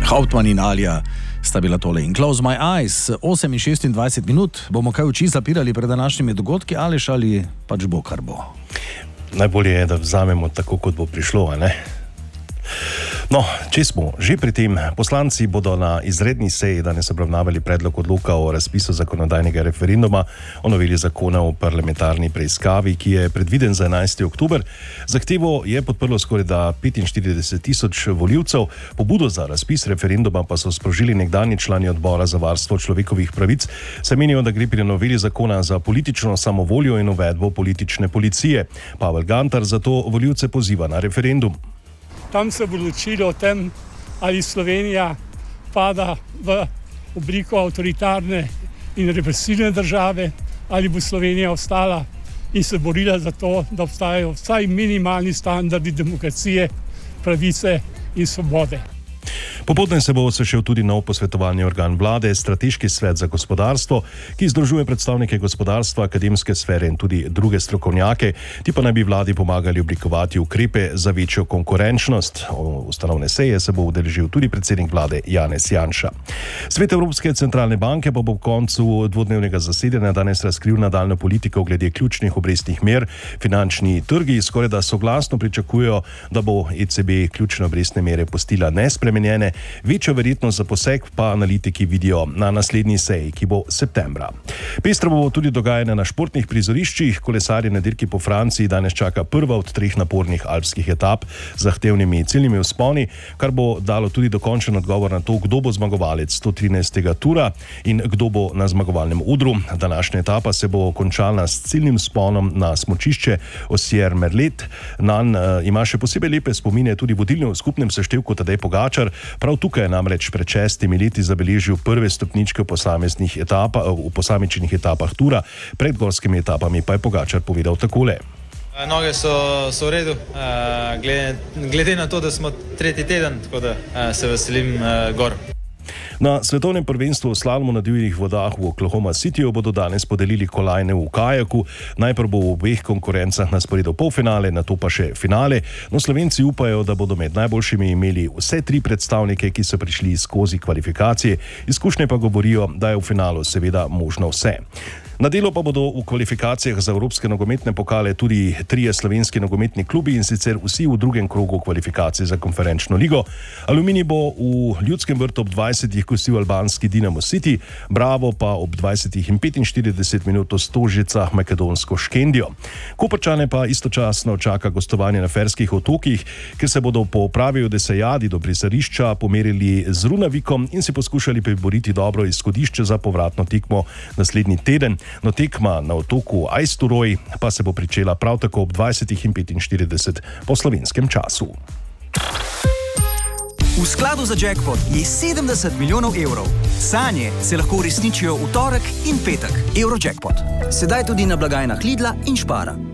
Hauptmann in Alja sta bila tole in Close My Eyes. 8 in 26 minut. Bomo kaj oči zapirali pred današnjimi dogodki, ali pač bo, kar bo? Najbolje je, da vzamemo tako, kot bo prišlo, a ne? No, če smo že pri tem, poslanci bodo na izredni seji danes obravnavali predlog odloka o razpisu zakonodajnega referenduma o noveli zakona o parlamentarni preiskavi, ki je predviden za 11. oktober. Zahtevo je podprlo skorajda 45.000 volivcev, pobudo za razpis referenduma pa so sprožili nekdanji člani odbora za varstvo človekovih pravic, saj menijo, da gre pri noveli zakona za politično samovoljo in uvedbo politične policije. Pavel Gantar zato volivce poziva na referendum. Tam se bo odločilo o tem, ali Slovenija pada v obliko avtoritarne in represivne države, ali bo Slovenija ostala in se borila za to, da obstajajo vsaj minimalni standardi demokracije, pravice in svobode. Popoldne se bo sešel tudi nov posvetovalni organ vlade, Strateški svet za gospodarstvo, ki združuje predstavnike gospodarstva, akademske sfere in tudi druge strokovnjake. Ti pa naj bi vladi pomagali oblikovati ukrepe za večjo konkurenčnost. Ustanovne seje se bo udeležil tudi predsednik vlade Janez Janša. Svet Evropske centralne banke pa bo ob koncu dvodnevnega zasedanja danes razkril nadaljnjo politiko glede ključnih obrestnih mer. Finančni trgi skorajda soglasno pričakujejo, da bo ECB ključne obrestne mere pustila nespremenjene. Večjo verjetnost za poseg pa analitiki vidijo na naslednji seji, ki bo septembra. Pestro bo tudi dogajanje na športnih prizoriščih. Kolesarje na dirki po Franciji danes čaka prva od 3 napornih alpskih etap z zahtevnimi ciljnimi vzponi, kar bo dalo tudi dokončen odgovor na to, kdo bo zmagovalec 113. tura in kdo bo na zmagovalnem odru. Današnja etapa se bo končala s ciljnim vzponom na smučišče Osier Merlet. Nanj ima še posebej lepe spomine tudi vodilni v skupnem seštevku Tadej Pogačar. Prav tukaj je namreč pred 6 leti zabeležil prve stopničke v posamičnih etapah tura, pred gorskimi etapami pa je Pogačar povedal takole. Noge so v redu, glede na to, da smo 3. teden, tako da se veselim gor. Na svetovnem prvenstvu v slalomu na divjih vodah v Oklahoma Cityju bodo danes podelili kolajne v kajaku. Najprej bo v obeh konkurencah na sporedu polfinale, nato pa še finale. No, Slovenci upajo, da bodo med najboljšimi imeli vse 3 predstavnike, ki so prišli skozi kvalifikacije. Izkušnje pa govorijo, da je v finalu seveda možno vse. Na delu pa bodo v kvalifikacijah za evropske nogometne pokale tudi 3 slovenski nogometni klubi, in sicer vsi v drugem krogu kvalifikacij za konferenčno ligo. Aluminij bo v Ljudskem vrtu ob 20. gostil albanski Dinamo City, Bravo pa ob 20:45 v Stožicah makedonsko Škendijo. Koprčane pa istočasno čaka gostovanje na Ferskih otokih, kjer se bodo po pravi odesejadi do prizorišča pomerili z Runavikom in si poskušali priboriti dobro izhodišče za povratno tekmo naslednji teden. No, tekma na otoku Ajsturoj pa se bo pričela prav tako ob 20:45 po slovenskem času. V skladu za jackpot je 70 milijonov evrov. Sanje se lahko uresničijo v torek in petek. Eurojackpot. Sedaj tudi na blagajnah Lidla in Spara.